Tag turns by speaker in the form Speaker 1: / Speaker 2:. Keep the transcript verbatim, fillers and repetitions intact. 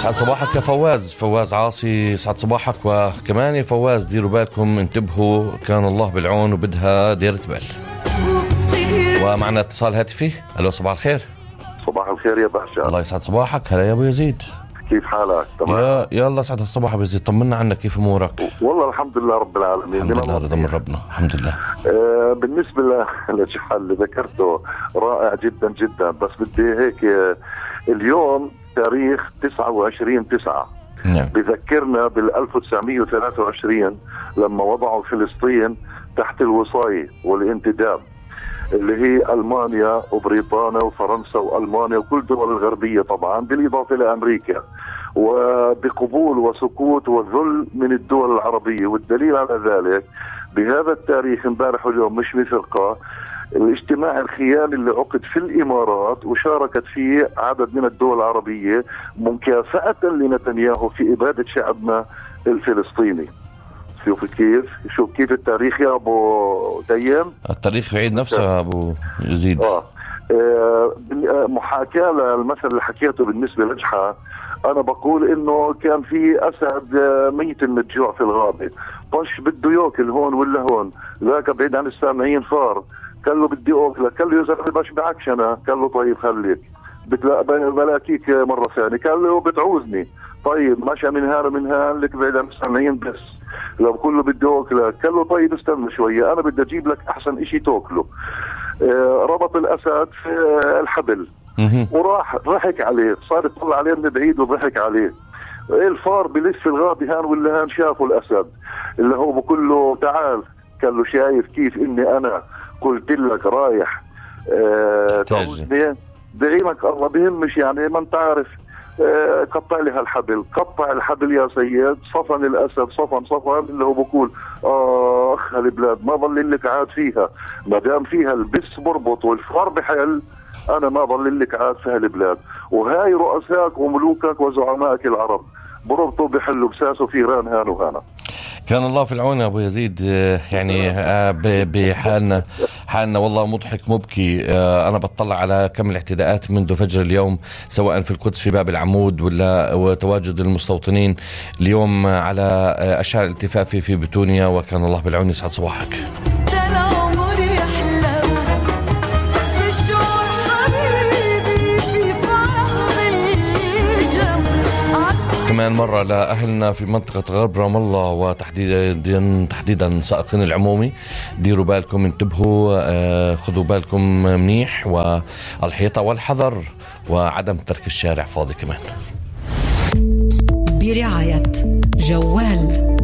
Speaker 1: يسعد صباحك يا فواز. فواز عاصي يسعد صباحك. وكمان يا فواز ديروا بالكم انتبهوا، كان الله بالعون وبدها ديرة بال. ومعنا اتصال هاتفي. الو صباح الخير.
Speaker 2: صباح الخير يا باشا.
Speaker 1: الله يسعد صباحك. هلا يا ابو يزيد،
Speaker 2: كيف حالك؟ تمام
Speaker 1: يا يلا سعد الصباح ابو يزيد، طمنا عنك، كيف امورك؟
Speaker 2: والله الحمد لله رب العالمين.
Speaker 1: الحمد لله رضا من ربنا الحمد لله.
Speaker 2: آه بالنسبه للشحال اللي ذكرته رائع جدا جدا، بس بدي هيك آه اليوم تاريخ تسعة وعشرين تسعة
Speaker 1: نعم.
Speaker 2: بذكرنا بال ألف وتسعمية وثلاثة وعشرين لما وضعوا فلسطين تحت الوصاية والانتداب، اللي هي ألمانيا وبريطانيا وفرنسا وألمانيا وكل الدول الغربية طبعا بالإضافة لأمريكا، وبقبول وسكوت وذل من الدول العربية. والدليل على ذلك بهذا التاريخ امبارح واليوم مش بفرقة الاجتماع الخيالي اللي عقد في الإمارات وشاركت فيه عدد من الدول العربية مكافأة لنتنياهو في إبادة شعبنا الفلسطيني. شوف كيف شوف كيف التاريخ يا ابو ديم،
Speaker 1: التاريخ يعيد نفسه يا ابو يزيد.
Speaker 2: اه, آه محاكاة للمثل اللي حكيته بالنسبة لجحا، انا بقول انه كان في اسد ميت من الجوع في الغابة، طش بده ياكل هون ولا هون، ذاك بعيد عن السامعين فار قال له بدي اكلك، قال له يا زلمه بشبعكش انا، قال له طيب خليك بلاقيك مرة ثانية، قال له بتعوزني، طيب مشى من هذا من هان لك بعيد عن السامعين بس لو كله بدي اكلك، قال له طيب استنى شويه انا بدي اجيب لك احسن اشي تاكله. آه ربط الاسد في الحبل وراح ضحك عليه، صار يطلع عليه من بعيد وضحك عليه. الفار بلف في الغابه هان ولا هان شافوا الاسد اللي هو بقول له تعال، قال له شايف كيف اني انا قلت لك رايح آه تعوزني بعينك الله بهمش، يعني ما انت عارف. آه قطع لي هالحبل، قطع الحبل يا سيد، صفن الاسد صفن صفن اللي هو بقول اخ هالبلاد ما ظل لك عاد فيها، ما دام فيها البس بربط والفار بحل انا ما ظل لك عاد في هالبلاد. وهاي رؤسائك وملوكك وزعمائك العرب بربطوا بحلوا بساسوا في ران هان وهانا.
Speaker 1: كان الله في العون يا ابو يزيد. يعني بحالنا حالنا والله مضحك مبكي. انا بطلع على كم الاعتداءات منذ فجر اليوم سواء في القدس في باب العمود ولا وتواجد المستوطنين اليوم على اشعار الالتفاف في بتونيا، وكان الله بالعون. يسعد صباحك. كمان مرة لأهلنا في منطقة غرب رام الله وتحديدا تحديدا سائقين العمومي، ديروا بالكم انتبهوا، آه خذوا بالكم منيح، والحيطة والحذر وعدم ترك الشارع فاضي كمان.
Speaker 3: برعاية جوال.